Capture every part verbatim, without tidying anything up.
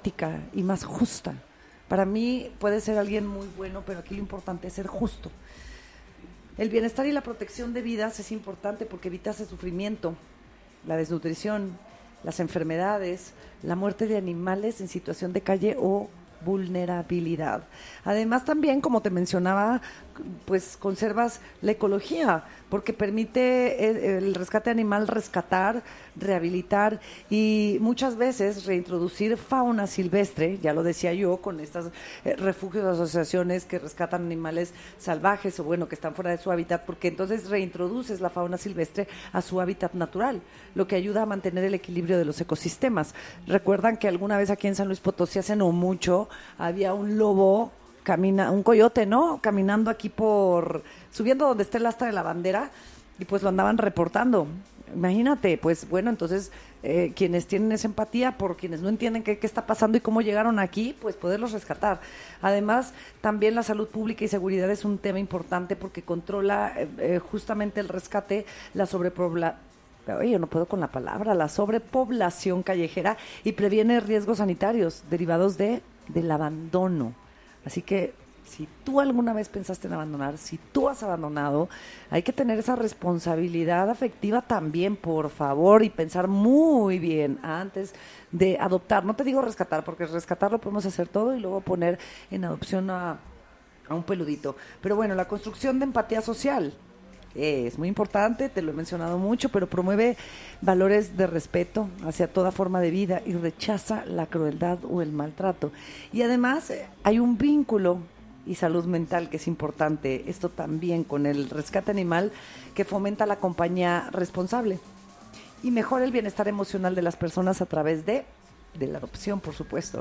empática y más justa. Para mí puede ser alguien muy bueno, pero aquí lo importante es ser justo. El bienestar y la protección de vidas es importante porque evitas el sufrimiento, la desnutrición, las enfermedades, la muerte de animales en situación de calle o vulnerabilidad. Además también, como te mencionaba, pues conservas la ecología, porque permite el, el rescate animal rescatar, rehabilitar y muchas veces reintroducir fauna silvestre, ya lo decía yo, con estos eh, refugios, asociaciones que rescatan animales salvajes o bueno, que están fuera de su hábitat, porque entonces reintroduces la fauna silvestre a su hábitat natural, lo que ayuda a mantener el equilibrio de los ecosistemas. Recuerdan que alguna vez aquí en San Luis Potosí, hace no mucho, había un lobo camina, un coyote, ¿no? Caminando aquí por, subiendo donde está el asta de la bandera, y pues lo andaban reportando. Imagínate, pues bueno, entonces eh, quienes tienen esa empatía por quienes no entienden qué, qué está pasando y cómo llegaron aquí, pues poderlos rescatar. Además, también la salud pública y seguridad es un tema importante porque controla eh, eh, justamente el rescate, la sobrepoblación. Oye, yo no puedo con la palabra, la sobrepoblación callejera y previene riesgos sanitarios derivados de del abandono. Así que si tú alguna vez pensaste en abandonar, si tú has abandonado, hay que tener esa responsabilidad afectiva también, por favor, y pensar muy bien antes de adoptar. No te digo rescatar, porque rescatar lo podemos hacer todo y luego poner en adopción a, a un peludito. Pero bueno, la construcción de empatía social es muy importante, te lo he mencionado mucho, pero promueve valores de respeto hacia toda forma de vida y rechaza la crueldad o el maltrato. Y además eh, hay un vínculo y salud mental que es importante, esto también con el rescate animal, que fomenta la compañía responsable y mejora el bienestar emocional de las personas a través de, de la adopción, por supuesto.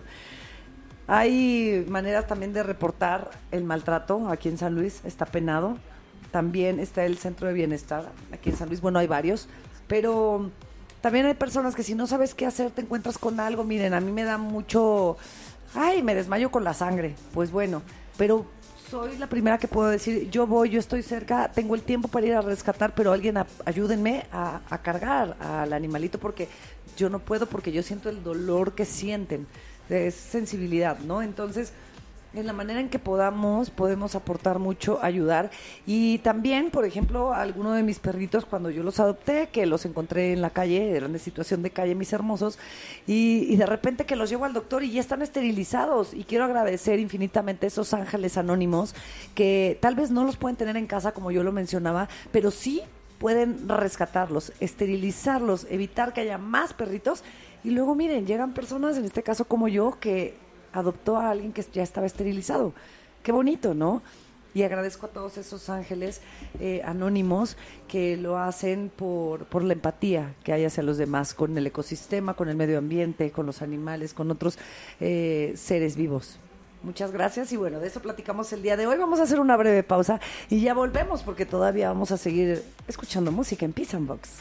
Hay maneras también de reportar el maltrato, aquí en San Luis está penado. También está el centro de bienestar, aquí en San Luis, bueno, hay varios, pero también hay personas que si no sabes qué hacer, te encuentras con algo. Miren, a mí me da mucho, ay, me desmayo con la sangre, pues bueno, pero soy la primera que puedo decir, yo voy, yo estoy cerca, tengo el tiempo para ir a rescatar, pero alguien a, ayúdenme a, a cargar al animalito, porque yo no puedo, porque yo siento el dolor que sienten, es sensibilidad, ¿no? Entonces, en la manera en que podamos, podemos aportar mucho, ayudar. Y también, por ejemplo, alguno de mis perritos, cuando yo los adopté, que los encontré en la calle, eran de situación de calle, mis hermosos, y, y de repente que los llevo al doctor y ya están esterilizados. Y quiero agradecer infinitamente a esos ángeles anónimos que tal vez no los pueden tener en casa, como yo lo mencionaba, pero sí pueden rescatarlos, esterilizarlos, evitar que haya más perritos. Y luego, miren, llegan personas, en este caso como yo, que adoptó a alguien que ya estaba esterilizado. Qué bonito, ¿no? Y agradezco a todos esos ángeles eh, anónimos que lo hacen por, por la empatía que hay hacia los demás, con el ecosistema, con el medio ambiente, con los animales, con otros eh, seres vivos. Muchas gracias y bueno, de eso platicamos el día de hoy. Vamos a hacer una breve pausa y ya volvemos porque todavía vamos a seguir escuchando música en Peace and Box.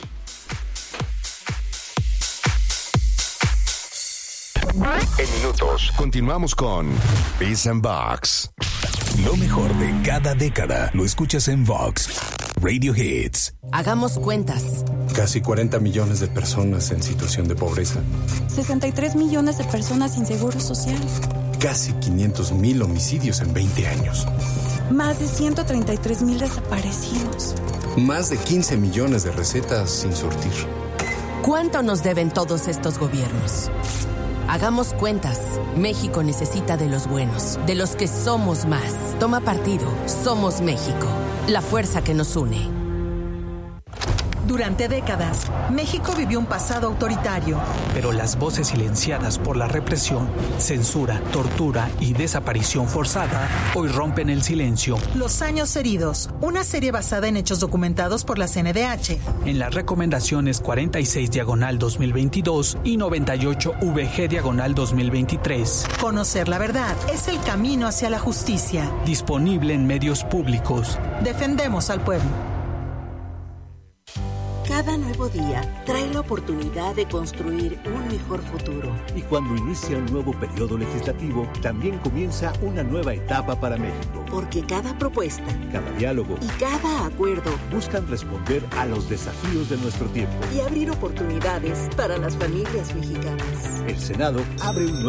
En minutos, continuamos con Peace and Box. Lo mejor de cada década lo escuchas en Vox Radio Hits. Hagamos cuentas. Casi cuarenta millones de personas en situación de pobreza. sesenta y tres millones de personas sin seguro social. Casi quinientos mil homicidios en veinte años. Más de ciento treinta y tres mil desaparecidos. Más de quince millones de recetas sin surtir. ¿Cuánto nos deben todos estos gobiernos? Hagamos cuentas. México necesita de los buenos, de los que somos más. Toma partido. Somos México. La fuerza que nos une. Durante décadas, México vivió un pasado autoritario. Pero las voces silenciadas por la represión, censura, tortura y desaparición forzada hoy rompen el silencio. Los años heridos, una serie basada en hechos documentados por la C N D H. En las recomendaciones cuarenta y seis diagonal dos mil veintidós y noventa y ocho V G diagonal dos mil veintitrés. Conocer la verdad es el camino hacia la justicia. Disponible en medios públicos. Defendemos al pueblo. Cada nuevo día trae la oportunidad de construir un mejor futuro. Y cuando inicia un nuevo periodo legislativo, también comienza una nueva etapa para México. Porque cada propuesta, cada diálogo y cada acuerdo buscan responder a los desafíos de nuestro tiempo y abrir oportunidades para las familias mexicanas. El Senado abre un nuevo